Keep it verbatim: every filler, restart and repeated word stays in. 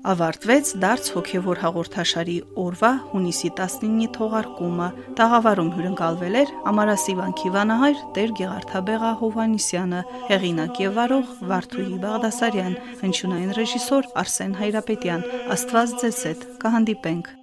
Ավարտվեց դարձ հոգևոր հաղորդաշարի օրվա հունիսի տասնինի թողարկումը։ Տաղավարում հյուրընկալվել էր Ամարասի վանքի վանահայր Տեր Գեղարդաբեղա Հովհաննիսյանը, հեղինակ եւ վարող Վարդուհի Բաղդասարյան, հնչյունային ռեժիսոր Արսեն Հայրապետյան։ Աստված ձեզ հետ, կհանդիպենք։